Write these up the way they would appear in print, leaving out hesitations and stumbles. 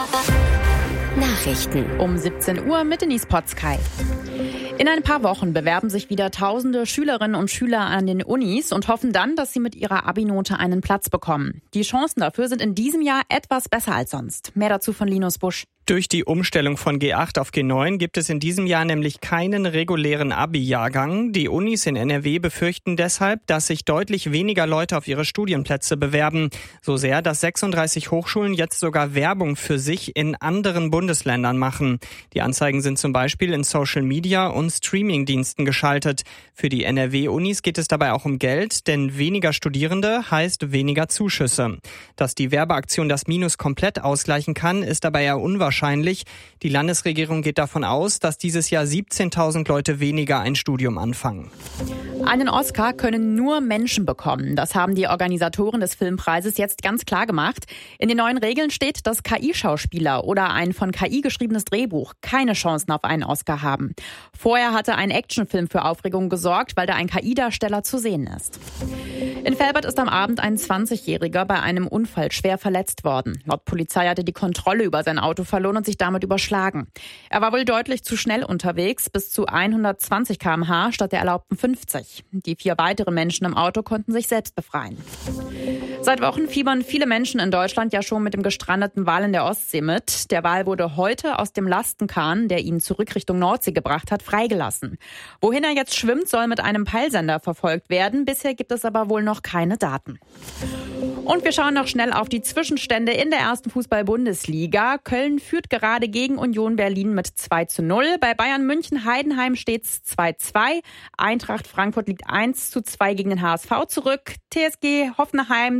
Nachrichten um 17 Uhr mit Denise Potzkei. In ein paar Wochen bewerben sich wieder tausende Schülerinnen und Schüler an den Unis und hoffen dann, dass sie mit ihrer Abi-Note einen Platz bekommen. Die Chancen dafür sind in diesem Jahr etwas besser als sonst. Mehr dazu von Linus Busch. Durch die Umstellung von G8 auf G9 gibt es in diesem Jahr nämlich keinen regulären Abi-Jahrgang. Die Unis in NRW befürchten deshalb, dass sich deutlich weniger Leute auf ihre Studienplätze bewerben. So sehr, dass 36 Hochschulen jetzt sogar Werbung für sich in anderen Bundesländern machen. Die Anzeigen sind zum Beispiel in Social Media und Streamingdiensten geschaltet. Für die NRW-Unis geht es dabei auch um Geld, denn weniger Studierende heißt weniger Zuschüsse. Dass die Werbeaktion das Minus komplett ausgleichen kann, ist dabei eher unwahrscheinlich. Die Landesregierung geht davon aus, dass dieses Jahr 17.000 Leute weniger ein Studium anfangen. Einen Oscar können nur Menschen bekommen. Das haben die Organisatoren des Filmpreises jetzt ganz klar gemacht. In den neuen Regeln steht, dass KI-Schauspieler oder ein von KI geschriebenes Drehbuch keine Chancen auf einen Oscar haben. Vorher hatte ein Actionfilm für Aufregung gesorgt, weil da ein KI-Darsteller zu sehen ist. In Velbert ist am Abend ein 20-Jähriger bei einem Unfall schwer verletzt worden. Laut Polizei hatte die Kontrolle über sein Auto verloren und sich damit überschlagen. Er war wohl deutlich zu schnell unterwegs, bis zu 120 km/h statt der erlaubten 50. Die 4 weiteren Menschen im Auto konnten sich selbst befreien. Seit Wochen fiebern viele Menschen in Deutschland ja schon mit dem gestrandeten Wal in der Ostsee mit. Der Wal wurde heute aus dem Lastenkahn, der ihn zurück Richtung Nordsee gebracht hat, freigelassen. Wohin er jetzt schwimmt, soll mit einem Peilsender verfolgt werden. Bisher gibt es aber wohl noch keine Daten. Und wir schauen noch schnell auf die Zwischenstände in der ersten Fußball-Bundesliga. Köln führt gerade gegen Union Berlin mit 2:0. Bei Bayern München Heidenheim steht's 2:2. Eintracht Frankfurt liegt 1:2 gegen den HSV zurück. TSG Hoffenheim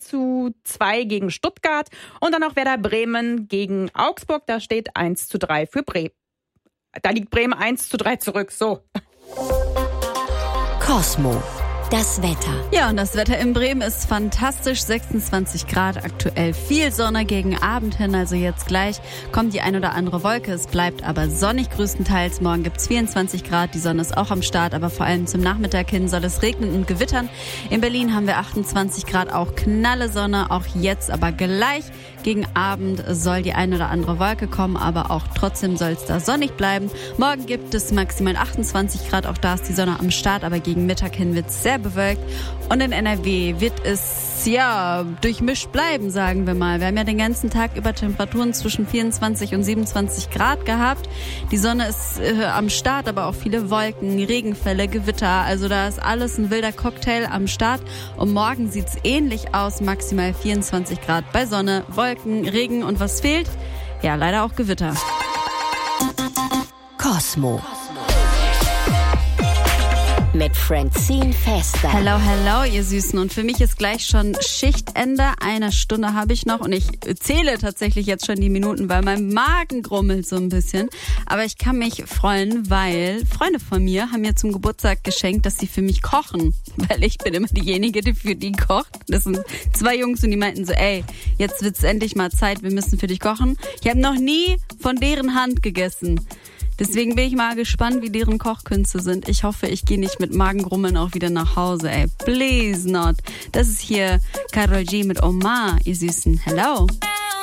3:2 gegen Stuttgart. Und dann noch Werder Bremen gegen Augsburg. Da steht 1:3 für Bremen. Da liegt Bremen 1:3 zurück. So. Cosmo. Das Wetter. Ja, und das Wetter in Bremen ist fantastisch. 26 Grad aktuell. Viel Sonne gegen Abend hin, also jetzt gleich kommt die ein oder andere Wolke. Es bleibt aber sonnig größtenteils. Morgen gibt's 24 Grad. Die Sonne ist auch am Start, aber vor allem zum Nachmittag hin soll es regnen und gewittern. In Berlin haben wir 28 Grad, auch knalle Sonne. Auch jetzt aber gleich gegen Abend soll die ein oder andere Wolke kommen, aber auch trotzdem soll es da sonnig bleiben. Morgen gibt es maximal 28 Grad. Auch da ist die Sonne am Start, aber gegen Mittag hin wird es sehr bewölkt. Und in NRW wird es durchmischt bleiben, sagen wir mal. Wir haben ja den ganzen Tag über Temperaturen zwischen 24 und 27 Grad gehabt. Die Sonne ist am Start, aber auch viele Wolken, Regenfälle, Gewitter. Also da ist alles ein wilder Cocktail am Start. Und morgen sieht's ähnlich aus, maximal 24 Grad bei Sonne, Wolken, Regen und was fehlt? Ja, leider auch Gewitter. Cosmo. Mit Francine Fester. Hello, hello, ihr Süßen. Und für mich ist gleich schon Schichtende. 1 Stunde habe ich noch und ich zähle tatsächlich jetzt schon die Minuten, weil mein Magen grummelt so ein bisschen. Aber ich kann mich freuen, weil Freunde von mir haben mir zum Geburtstag geschenkt, dass sie für mich kochen. Weil ich bin immer diejenige, die für die kocht. Das sind 2 Jungs und die meinten so, ey, jetzt wird's endlich mal Zeit, wir müssen für dich kochen. Ich habe noch nie von deren Hand gegessen. Deswegen bin ich mal gespannt, wie deren Kochkünste sind. Ich hoffe, ich gehe nicht mit Magengrummeln auch wieder nach Hause, ey. Please not. Das ist hier Karol G mit Omar, ihr Süßen. Hello.